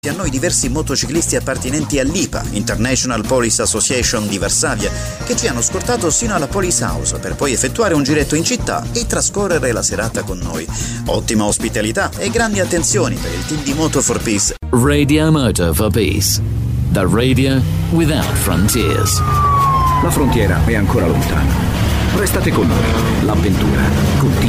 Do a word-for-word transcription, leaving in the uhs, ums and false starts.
a noi diversi motociclisti appartenenti all'I P A, International Police Association di Varsavia, che ci hanno scortato sino alla Police House per poi effettuare un giretto in città e trascorrere la serata con noi. Ottima ospitalità e grandi attenzioni per il team di Moto for Peace. Radio Moto for Peace. The radio without frontiers. La frontiera è ancora lontana. Restate con noi. L'avventura continua.